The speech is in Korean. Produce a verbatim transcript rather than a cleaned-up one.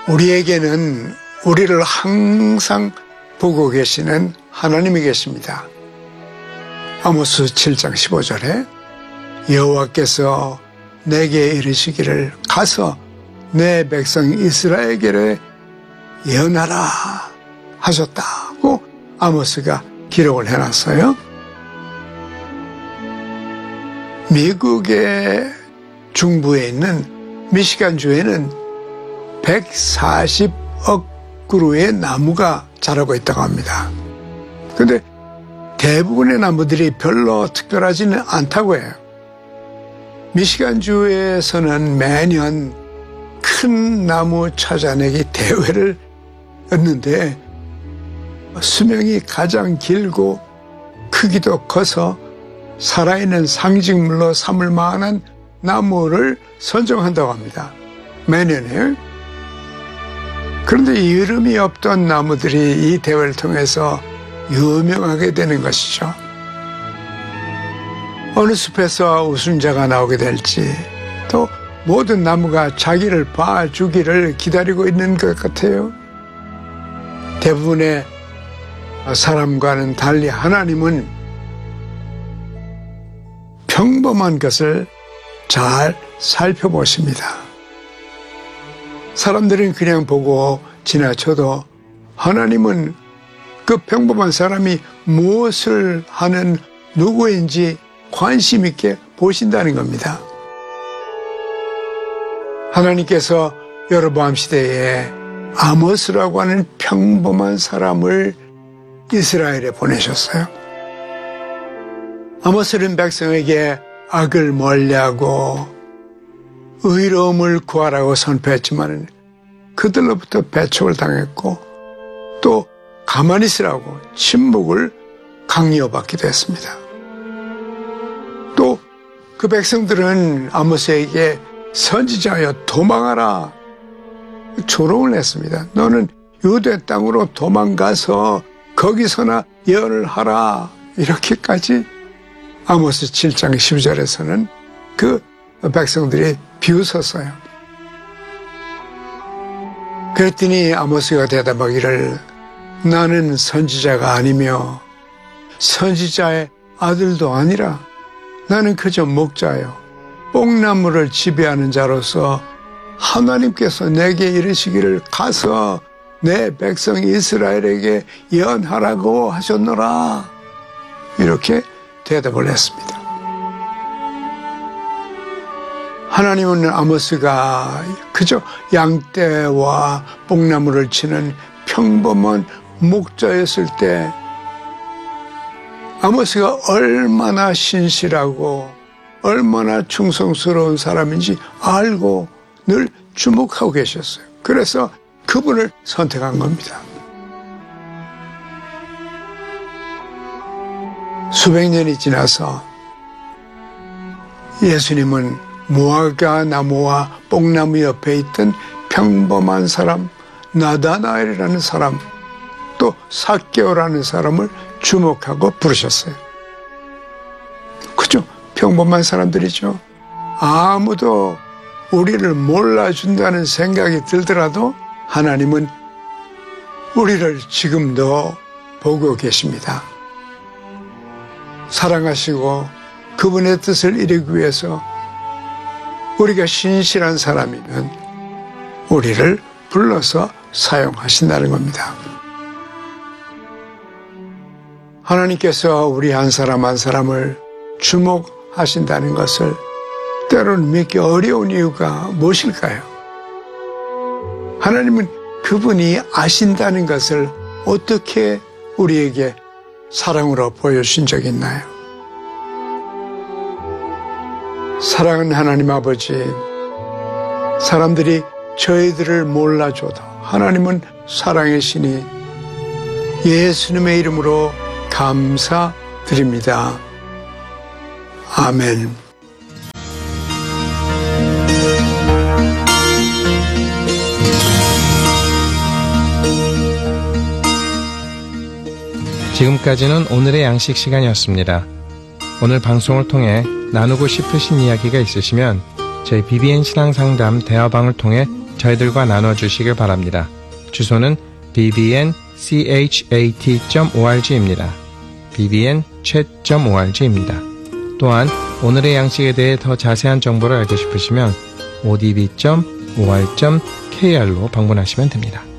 우리에게는 우리를 항상 보고 계시는 하나님이 계십니다. 아모스 칠 장 십오 절에 여호와께서 내게 이르시기를 가서 내 백성 이스라엘에게 예언하라 하셨다고 아모스가 기록을 해놨어요. 미국의 중부에 있는 미시간주에는 백사십억 그루의 나무가 자라고 있다고 합니다. 그런데 대부분의 나무들이 별로 특별하지는 않다고 해요. 미시간주에서는 매년 큰 나무 찾아내기 대회를 했는데 수명이 가장 길고 크기도 커서 살아있는 상징물로 삼을 만한 나무를 선정한다고 합니다. 매년에. 그런데 이름이 없던 나무들이 이 대회를 통해서 유명하게 되는 것이죠. 어느 숲에서 우승자가 나오게 될지, 또 모든 나무가 자기를 봐주기를 기다리고 있는 것 같아요. 대부분의 사람과는 달리 하나님은 평범한 것을 잘 살펴보십니다. 사람들은 그냥 보고 지나쳐도 하나님은 그 평범한 사람이 무엇을 하는 누구인지 관심 있게 보신다는 겁니다. 하나님께서 여로보암 시대에 아모스라고 하는 평범한 사람을 이스라엘에 보내셨어요. 아모스는 백성에게 악을 멀리하고 의로움을 구하라고 선포했지만 그들로부터 배척을 당했고 또 가만히 있으라고 침묵을 강요받기도 했습니다. 또 그 백성들은 아모스에게 선지자여 도망하라 조롱을 했습니다. 너는 유대 땅으로 도망가서 거기서나 예언을 하라 이렇게까지 아모스 칠 장 십이 절에서는 그 백성들이 비웃었어요. 그랬더니 아모스가 대답하기를 나는 선지자가 아니며 선지자의 아들도 아니라 나는 그저 목자요 뽕나무를 지배하는 자로서 하나님께서 내게 이르시기를 가서 내 백성 이스라엘에게 예언하라고 하셨노라 이렇게 대답을 했습니다. 하나님은 아모스가 그저 양떼와 뽕나무를 치는 평범한 목자였을 때 아모스가 얼마나 신실하고 얼마나 충성스러운 사람인지 알고 늘 주목하고 계셨어요. 그래서 그분을 선택한 겁니다. 수백 년이 지나서 예수님은 무화과 나무와 뽕나무 옆에 있던 평범한 사람 나다나엘이라는 사람 또 삭개오라는 사람을 주목하고 부르셨어요. 그죠? 평범한 사람들이죠. 아무도 우리를 몰라준다는 생각이 들더라도 하나님은 우리를 지금도 보고 계십니다. 사랑하시고 그분의 뜻을 이루기 위해서 우리가 신실한 사람이면 우리를 불러서 사용하신다는 겁니다. 하나님께서 우리 한 사람 한 사람을 주목하신다는 것을 때로는 믿기 어려운 이유가 무엇일까요? 하나님은 그분이 아신다는 것을 어떻게 우리에게 사랑으로 보여주신 적이 있나요? 사랑하는 하나님 아버지, 사람들이 저희들을 몰라줘도 하나님은 사랑의 신이 예수님의 이름으로 감사드립니다. 아멘. 지금까지는 오늘의 양식 시간이었습니다. 오늘 방송을 통해 나누고 싶으신 이야기가 있으시면 저희 비비엔 신앙상담 대화방을 통해 저희들과 나눠주시길 바랍니다. 주소는 비비엔 cat 점 오알지입니다. 비비엔 chat 점 오알지입니다. 또한 오늘의 양식에 대해 더 자세한 정보를 알고 싶으시면 오디비 점 오알 점 케이알로 방문하시면 됩니다.